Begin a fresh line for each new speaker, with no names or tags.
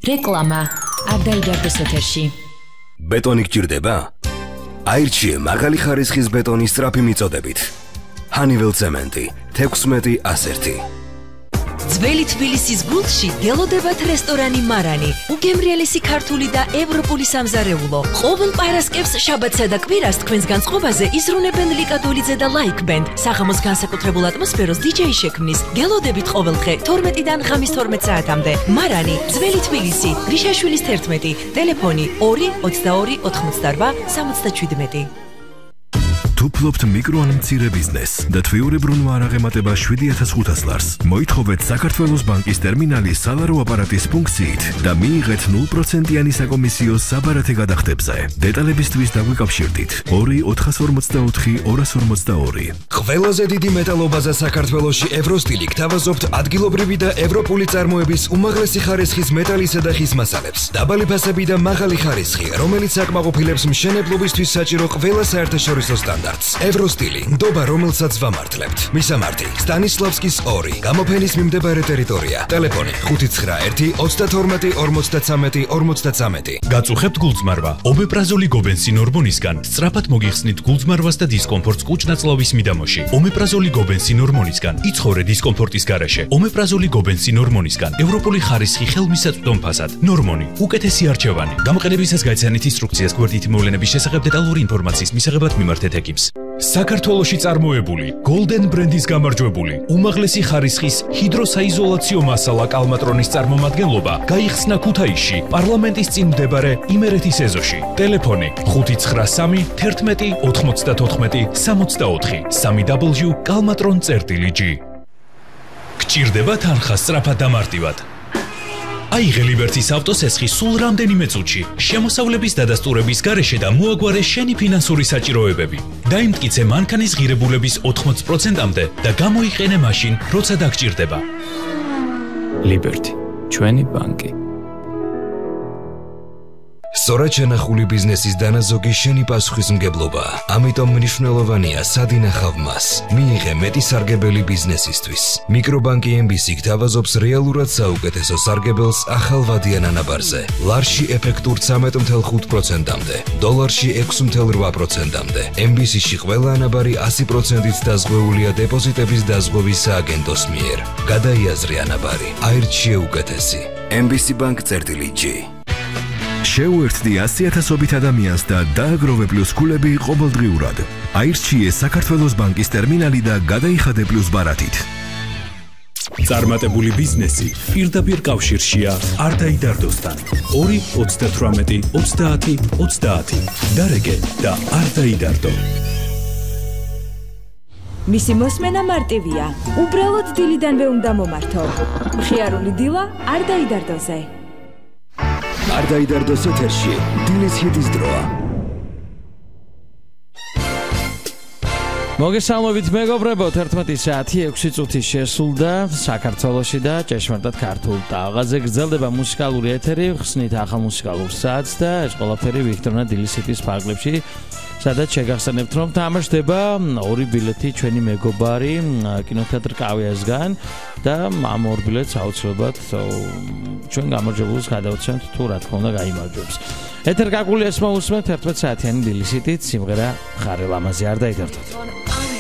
რეკლამა არ დაიდარდეს ეთერში.
ბეტონი გჭირდება? აირჩიე მაღალი ხარისხის ბეტონის სწრაფი მიწოდებით. Honeywell ცემენტი 16-101.
ძველი თბილისის გულში გელოდებათ რესტორანი მარანი, უგემრიელესი ქართული და ევროპული სამზარეულო. ყოველ პარასკევს, შაბათსა და კვირას თქვენს განწყობაზე იზრუნებენ ლიკა დოლიძე და ლაიქ ბენდ. საღამოს განსაკუთრებულ ატმოსფეროს DJ შექმნის. გელოდებით ყოველდღე 12-დან ღამის 12 საათამდე. მარანი, ძველი თბილისი, გრიშაშვილის 11, ტელეფონი 2 22 88 77.
თუ ფლობთ მიკრო ან მცირე ბიზნესს და თვიურებრუნვა არ აღემატება 7500 ლარს, მოითხოვეთ საქართველოს ბანკის ტერმინალის სალარო აპარატის ფუნქციით და მიიღეთ 0%-იანი საკომისიო საბარათე გადახდებზე. დეტალებისთვის დაგვიკავშირდით 2-444-242.
ყველაზე დიდი მეტალობაზა საქართველოში ევროსტილი გთავაზობთ ადგილობრივი და ევროპული წარმოების უმაღლესი ხარისხის მეტალისა და ხის მასალებს. დაბალი ფასები და მაღალი ხარისხი, რომელიც აკმაყოფილებს მშენებლობისთვის საჭირო ყველა საერთაშორისო სტანდარტს. ევროსტილი, ნდობა, რომელსაც ვამართლებთ. მისამართი: სტანისლავსკის 2, გამოფენის მიმდებარე ტერიტორია. ტელეფონი 591-52-53-53.
გაწუხებთ გულწმარვა. ომეპრაზოლი გობენსინ ჰორმონისგან სწრაფად მოგიხსნით გულწმარვას და დისკომფორტს კუჭ-ნაწლავის მიდამოში. ომეპრაზოლი გობენსინ ჰორმონისგან იცხოვრე დისკომფორტის გარეშე. ომეპრაზოლი გობენსინ ჰორმონისგან ევროპული ხარისხი ხელმისაწვდომ ფასად. ნორმონი, უკეთესი არჩევანი. გამოყენებისას გაიცანით ინსტრუქციას გვერდითი მოვლენების შესახებ დეტალური ინფორმაციის მისაღებად მიმართეთ ეკიპს. საქართველოში წარმოებული Golden ბრენდის გამარჯვებული უმაღლესი ხარისხის ჰიდროსაიზოლაციო მასალა კალმატრონის წარმომადგენლობა გაიხსნა ქუთაისში პარლამენტის წინ მდებარე იმერეთის ეზოში. ტელეფონი 593 11 94 64 www.kalmatron.gr. გჭირდება თანხა სწრაფად და მარტივად. აიღე ლიბერტის ავტოსესხი სულ რამდენიმე წუთში, შემოსავლების დადასტურების გარეშე და მოაგვარე შენი ფინანსური საჭიროებები. დაიმტკიცე მანქანის ღირებულების 80%-მდე და გამოიყენე მაშინ, როცა დაგჭირდება. ლიბერტი, ჩვენი ბანკი.
სწორად შენახული ბიზნესის დანაზოგი შენი პასუხისმგებლობაა. ამიტომ მნიშვნელოვანია სად ინახავ მას. მიიღე მეტი სარგებელი ბიზნესისთვის. მიკრობანკი MBC გთავაზობს რეალურად საუკეთესო სარგებელს ახალ ვადიან ანაბარზე. ლარში ეფექტურ 13.5%-მდე, დოლარში 6.8%-მდე. MBC-ში ყველა ანაბარი 100%-ით დაზღვეულია დეპოზიტების დაზღვევის სააგენტოს მიერ. გადაიაზრე ანაბარი. აირჩიე უკეთესი. MBC Bank-G.
შეუერთდი 100,000-ობით ადამიანს და დააგროვე პლუს ქულები ყოველდღიურად. აირჩიე საქართველოს ბანკის ტერმინალი და გადაიხადე პლუს ბარათით.
წარმატებული ბიზნესი პირდაპირ კავშირშია არ დაიდარდოსთან. 2-38-30-30. დარეგე და არ დაიდარდო.
მისი მოსმენა მარტივია. უბრალოდ დილიდანვე უნდა მომართო. მხიარული დილა არ დაიდარდოზე.
არ დაიდარდოს ეთერში დილის ჰიტის დროა.
მოგესალმებით მეგობრებო, 11 საათი 6 წუთი შესულდა საქართველოში და ჭეშმარიტად ქართულ ტალღაზე გრძელდება მუსიკალური ეთერი, ხსნით ახალ მუსიკალურ საათს და ეს ყველაფერი ვიქტორნა დილის ჰიტის ფარგლებში, სადაც შეგახსენებთ, რომ თამაშდება 2 ბილეთი ჩვენი მეგობარი კინოთეატრ კავიასგან და ამ 2 ბილეთს აუცილებლად ჩვენ გამარჯვებულს გადავცემთ თუ რა თქმა უნდა გაიმარჯვებს. ეთერ გაგული ეს მოусმენთ 11 საათიანი დილის ჰიტით, სიმღერა ხარე ლამაზი არ დაიდარდოთ.